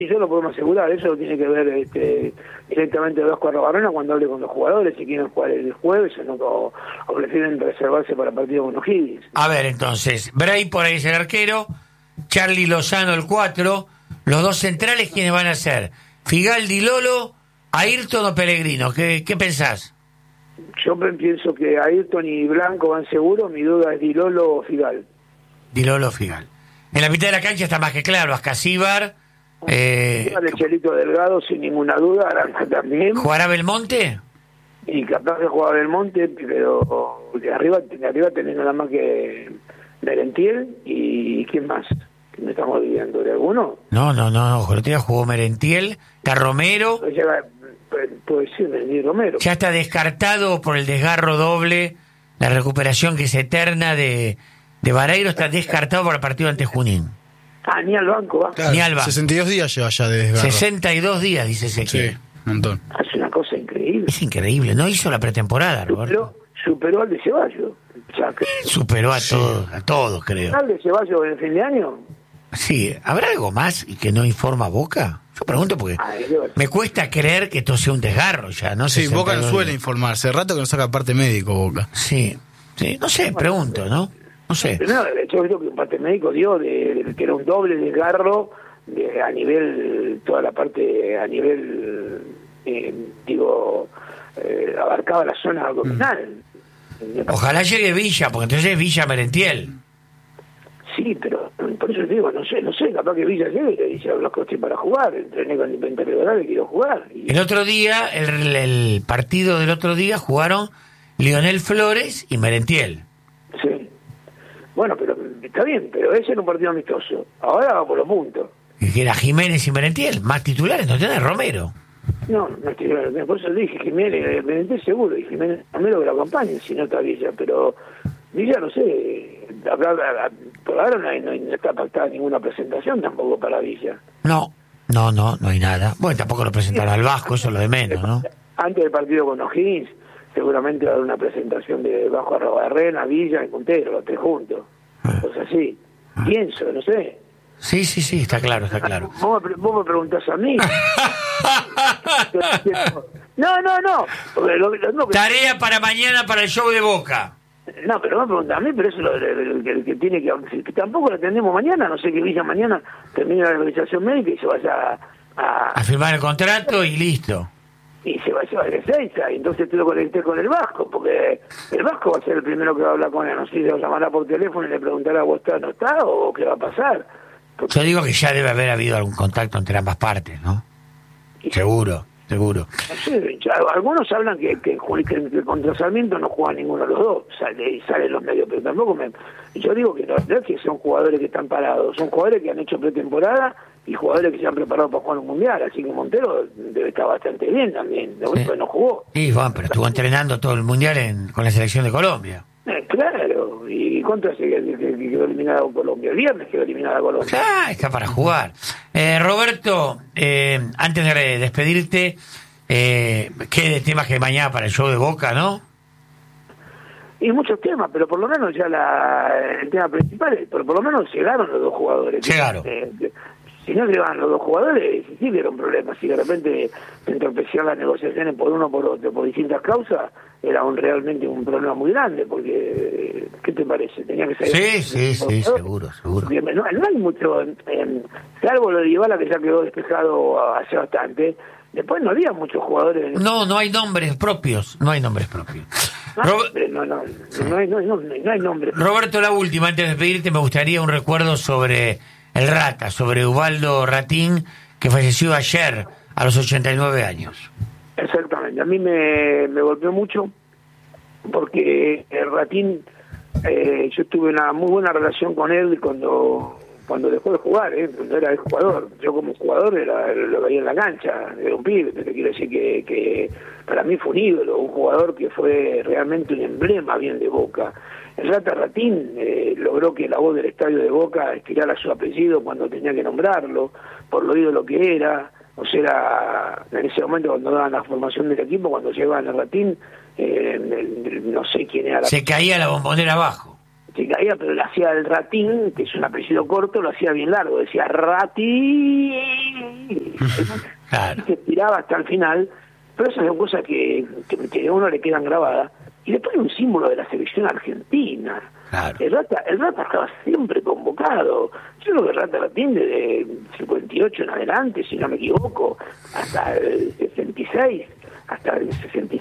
Y eso lo podemos asegurar, eso lo tiene que ver directamente Vasco Arrobarrena cuando hable con los jugadores, si quieren jugar el jueves o prefieren reservarse para el partido con O'Higgins. A ver, entonces, Bray por ahí es el arquero, Charlie Lozano el 4, los dos centrales, ¿quiénes van a ser? Figaldi, Lolo, Ayrton o Pellegrino, ¿qué pensás? Yo pienso que Ayrton y Blanco van seguros, mi duda es Di Lolo o Figal. Di Lolo o Figal. En la mitad de la cancha está más que claro, Ascasíbar. El Chelito Delgado, sin ninguna duda, Aranja también. ¿Jugará Belmonte? Y capaz de jugar Belmonte, pero de arriba teniendo nada más que Merentiel y ¿quién más? ¿Me estamos olvidando de alguno? No, Jolotea jugó Merentiel, está Romero. Puede ser Merentiel Romero. Ya está descartado por el desgarro doble, la recuperación que es eterna de Vareiro, está descartado para el partido ante Junín. Ni al banco va. Claro, Ni al banco. 62 días lleva ya de desgarro. 62 días, dice Ezequiel. Sí, un montón. Es una cosa increíble. Es increíble, no hizo la pretemporada, Roberto. Superó al de Ceballos. Superó a todos, creo. ¿Al de Ceballos en el fin de año? Sí, ¿habrá algo más y que no informa Boca? Yo pregunto porque me cuesta creer que esto sea un desgarro ya, ¿no? Sí, Boca no 62 suele días. informarse, de rato que no saca parte médico Boca. Sí, no sé, pregunto, ¿no? No sé. Primero, yo creo que un parte médico dio que era un doble desgarro a nivel, toda la parte, a nivel, abarcaba la zona abdominal. Ojalá llegue Villa, porque entonces es Villa Merentiel. Sí, pero por eso te digo, no sé, capaz que Villa llegue y le dice a Blasco estoy para jugar, entrené con Independiente Federal y quiero jugar. El otro día, el partido del otro día jugaron Lionel Flores y Merentiel. Sí. Bueno, pero está bien, pero ese era un partido amistoso. Ahora va por los puntos. Y que era Jiménez y Merentiel, más titulares, no tenés Romero. No estoy claro. Por eso le dije Jiménez, Merentiel seguro, y Jiménez Romero que lo acompañe, si no está Villa, pero Villa no sé, por ahora no está pactada ninguna presentación tampoco para Villa. No hay nada. Bueno, tampoco lo presentaron al Vasco, eso es lo de menos, ¿no? Antes del partido con O'Higgins, seguramente va a haber una presentación de Vasco Arrobarrena, Villa y Montero, los tres juntos. Pues así, pienso, no sé. Sí, está claro. Vos me preguntás a mí. No. Tarea para mañana para el show de Boca. No, pero no me pregunta a mí, pero eso es lo que tiene que tampoco lo atendemos mañana, no sé que Villa mañana termine la realización médica y se vaya a firmar el contrato y listo. Y se vaya a Ezeiza, y entonces tú lo conecté con el Vasco, porque el Vasco va a ser el primero que va a hablar con él, no sé si lo llamará por teléfono y le preguntará ¿vos está o no está? O qué va a pasar. Porque... Yo digo que ya debe haber habido algún contacto entre ambas partes, ¿no? Seguro. No sé, algunos hablan que contra Sarmiento no juega ninguno de los dos, salen los medios, pero tampoco yo digo que no es que son jugadores que están parados, son jugadores que han hecho pretemporada y jugadores que se han preparado para jugar un mundial, así que Montero debe estar bastante bien también, de momento no jugó. Sí, bueno, pero estuvo entrenando todo el mundial con la selección de Colombia. Claro, ¿y cuánto hace que quedó eliminada Colombia? El viernes quedó eliminada Colombia. Está para jugar. Roberto, antes de despedirte, ¿qué de temas que hay mañana para el show de Boca, no? Y muchos temas, pero por lo menos ya el tema principal, pero por lo menos llegaron los dos jugadores. Llegaron. Si no llegaban los dos jugadores, sí hubiera un problema. Si de repente se entorpecían las negociaciones por uno o por otro, por distintas causas, era realmente un problema muy grande, porque, ¿qué te parece? Tenía que ser... Sí, seguro. No hay mucho, salvo lo de Dybala, que ya quedó despejado hace bastante. Después no había muchos jugadores. No hay nombres propios. No hay nombres. No hay nombres. Roberto, la última, antes de despedirte, me gustaría un recuerdo sobre el Rata, sobre Ubaldo Ratín, que falleció ayer a los 89 años. Exactamente, a mí me golpeó mucho, porque el Ratín, yo tuve una muy buena relación con él cuando dejó de jugar, cuando era el jugador. Yo como jugador lo veía en la cancha, era un pibe, te quiero decir que para mí fue un ídolo, un jugador que fue realmente un emblema bien de Boca. El Rata Ratín logró que la voz del estadio de Boca estirara su apellido cuando tenía que nombrarlo, por lo ídolo que era. O sea, en ese momento cuando daban la formación del equipo, cuando llegaban a Ratín, no sé quién era. Se caía la bombonera abajo. se caía, pero le hacía el Ratín, que es un apellido corto, lo hacía bien largo, decía Ratín, Claro. se estiraba hasta el final, pero esas son cosas que a uno le quedan grabadas. Y después un símbolo de la selección argentina. Claro. El Rata estaba siempre convocado. Yo creo que el Rata Ratín desde 58 en adelante, si no me equivoco, hasta el 66, hasta el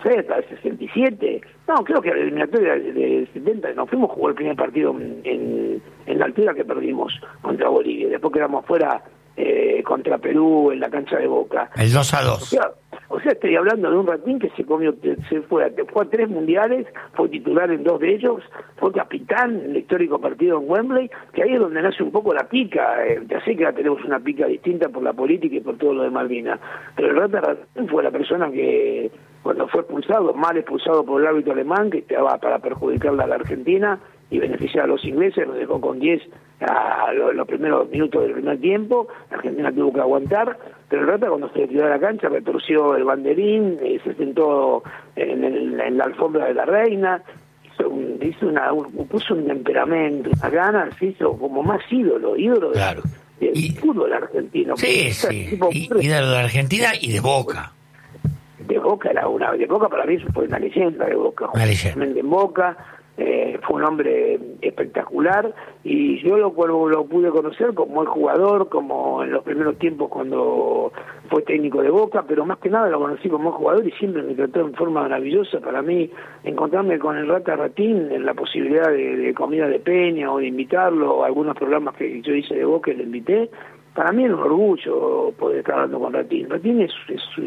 67. No, creo que a la eliminatoria del 70 nos fuimos a jugar el primer partido en la altura que perdimos contra Bolivia. Después quedamos fuera contra Perú en la cancha de Boca. El 2-2. O sea, estoy hablando de un Ratín que fue a 3 mundiales, fue titular en 2 de ellos, fue capitán en el histórico partido en Wembley, que ahí es donde nace un poco la pica. Ya sé que ahora tenemos una pica distinta por la política y por todo lo de Malvinas, pero el Rata Ratín fue la persona que, cuando fue mal expulsado por el árbitro alemán, que estaba para perjudicarla a la Argentina y beneficiar a los ingleses, nos dejó con 10 a los primeros minutos del primer tiempo. La Argentina tuvo que aguantar, pero el Rata, cuando se retiró de la cancha, retorció el banderín, se sentó en la alfombra de la reina, puso un temperamento, unas ganas, se hizo como más ídolo Claro. del fútbol argentino. Sí. Ídolo de Argentina y de Boca. De Boca de Boca para mí fue una leyenda de Boca. Una leyenda. En Boca. Fue un hombre espectacular, y yo lo pude conocer como el jugador, como en los primeros tiempos cuando fue técnico de Boca, pero más que nada lo conocí como jugador y siempre me trató en forma maravillosa. Para mí, encontrarme con el Rata Ratín en la posibilidad de comida de peña o de invitarlo, o algunos programas que yo hice de Boca y le invité, para mí es un orgullo poder estar hablando con Ratín. Ratín es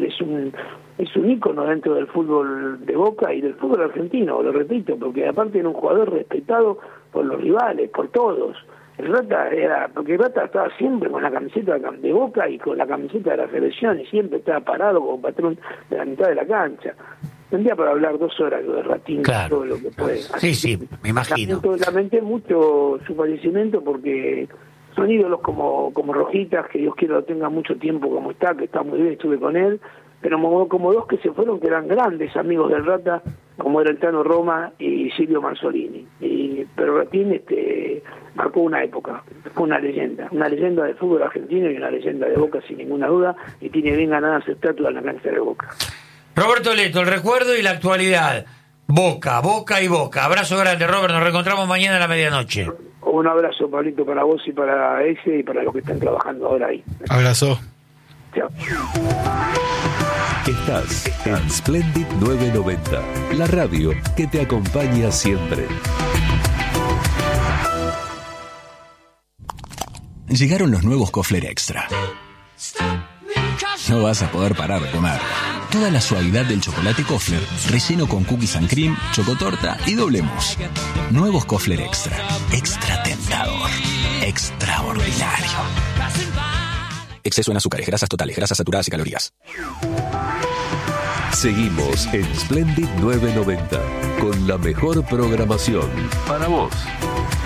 un ícono dentro del fútbol de Boca y del fútbol argentino, lo repito, porque aparte era un jugador respetado por los rivales, por todos. Porque el Rata estaba siempre con la camiseta de Boca y con la camiseta de la selección, y siempre estaba parado como patrón de la mitad de la cancha. Tendría para hablar 2 horas de Ratín, claro. Todo lo que puede. Sí, me imagino. Lamenté mucho su fallecimiento, porque son ídolos como Rojitas, que Dios quiera lo tenga mucho tiempo como está, que está muy bien, estuve con él, pero como 2 que se fueron, que eran grandes amigos del Rata, como era el Tano Roma y Silvio Manzolini. Pero Ratín marcó una época, fue una leyenda del fútbol argentino y una leyenda de Boca sin ninguna duda, y tiene bien ganadas estatuas en la cancha de Boca. Roberto Leto, el recuerdo y la actualidad. Boca y Boca. Abrazo grande, Robert, nos reencontramos mañana a la medianoche. Un abrazo, Pablito, para vos y para ese y para los que están trabajando ahora ahí. Abrazo. Chao. Estás en Splendid 990, la radio que te acompaña siempre. Llegaron los nuevos Kofler Extra. No vas a poder parar de comer. Toda la suavidad del chocolate Kofler, relleno con cookies and cream, chocotorta y doble mousse. Nuevos Kofler Extra. Extra tentador. Extraordinario. Exceso en azúcares, grasas totales, grasas saturadas y calorías. Seguimos en Splendid 990 con la mejor programación para vos.